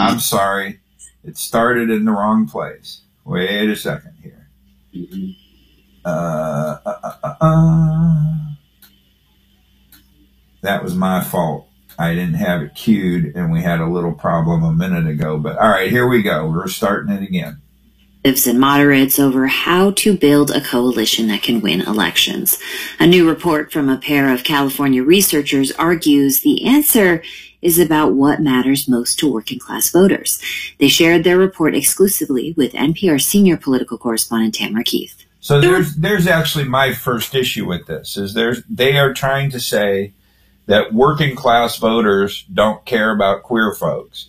I'm sorry. It started in the wrong place. Wait a second here. That was my fault. I didn't have it queued, and we had a little problem a minute ago. But all right, here we go. We're starting it again. And moderates over how to build a coalition that can win elections. A new report from a pair of California researchers argues the answer is about what matters most to working class voters. They shared their report exclusively with NPR senior political correspondent Tamara Keith. So there's actually my first issue with this, is they are trying to say that working class voters don't care about queer folks.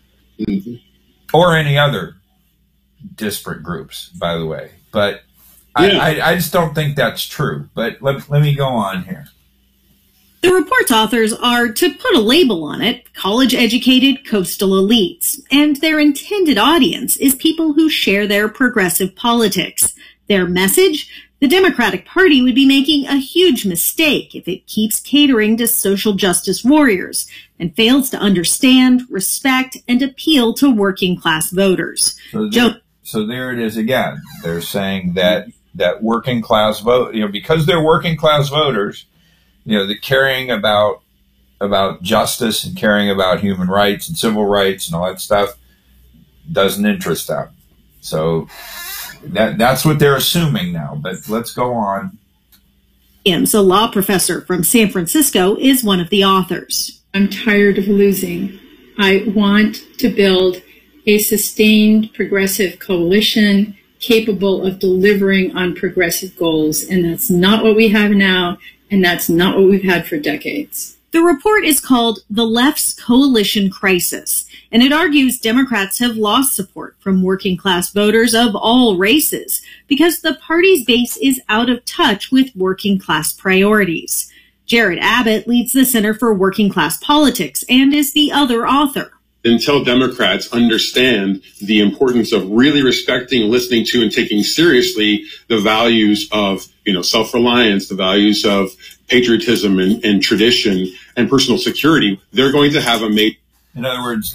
Or any other disparate groups, by the way. But I just don't think that's true. But let me go on here. The report's authors are, to put a label on it, college-educated coastal elites, and their intended audience is people who share their progressive politics. Their message? The Democratic Party would be making a huge mistake if it keeps catering to social justice warriors and fails to understand, respect, and appeal to working-class voters. So there it is again. They're saying that working-class vote, because they're working-class voters, the caring about justice and caring about human rights and civil rights and all that stuff doesn't interest them. So that's what they're assuming now. But let's go on. Williams, a law professor from San Francisco, is one of the authors. I'm tired of losing. I want to build a sustained progressive coalition capable of delivering on progressive goals. And that's not what we have now. And that's not what we've had for decades. The report is called The Left's Coalition Crisis, and it argues Democrats have lost support from working class voters of all races because the party's base is out of touch with working class priorities. Jared Abbott leads the Center for Working Class Politics and is the other author. Until Democrats understand the importance of really respecting, listening to, and taking seriously the values of, self-reliance, the values of patriotism and tradition and personal security, they're going to have a major. In other words,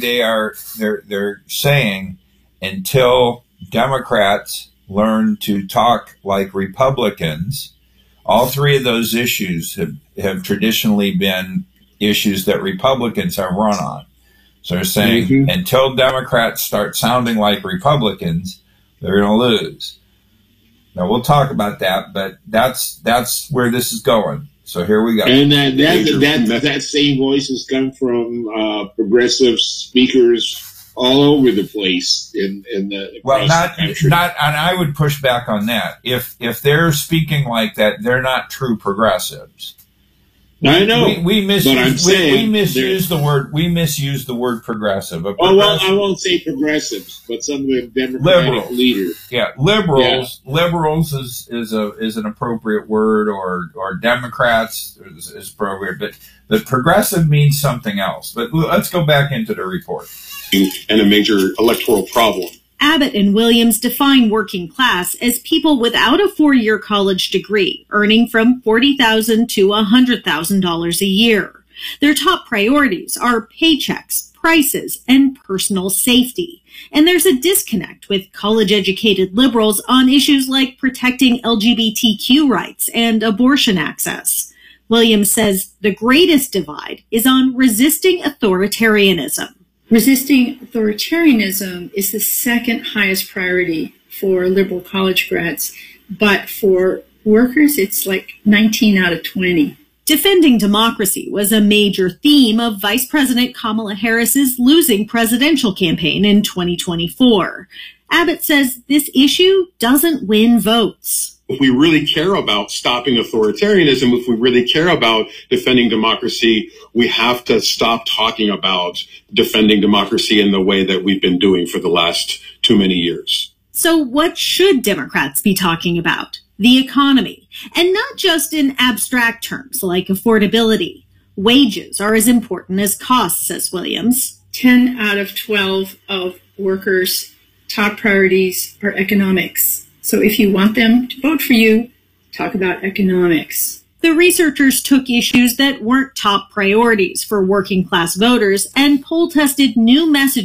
they're saying until Democrats learn to talk like Republicans, all three of those issues have traditionally been issues that Republicans have run on. So they're saying until Democrats start sounding like Republicans, they're going to lose. Now, we'll talk about that, but that's where this is going. So here we go. And that same voices come from progressive speakers all over the place in the country. And I would push back on that. If they're speaking like that, they're not true progressives. I know. We misuse the word progressive. I won't say progressives, but some of the Democratic leaders. Yeah, liberals. Yeah. Liberals is an appropriate word, or Democrats is appropriate, but progressive means something else. But let's go back into the report. And a major electoral problem. Abbott and Williams define working class as people without a four-year college degree, earning from $40,000 to $100,000 a year. Their top priorities are paychecks, prices, and personal safety. And there's a disconnect with college-educated liberals on issues like protecting LGBTQ rights and abortion access. Williams says the greatest divide is on resisting authoritarianism. Resisting authoritarianism is the second highest priority for liberal college grads, but for workers, it's like 19 out of 20. Defending democracy was a major theme of Vice President Kamala Harris's losing presidential campaign in 2024. Abbott says this issue doesn't win votes. If we really care about stopping authoritarianism, if we really care about defending democracy, we have to stop talking about defending democracy in the way that we've been doing for the last too many years. So what should Democrats be talking about? The economy, and not just in abstract terms like affordability. Wages are as important as costs, says Williams. 10 out of 12 of workers' top priorities are economics. So if you want them to vote for you, talk about economics. The researchers took issues that weren't top priorities for working class voters and poll tested new messages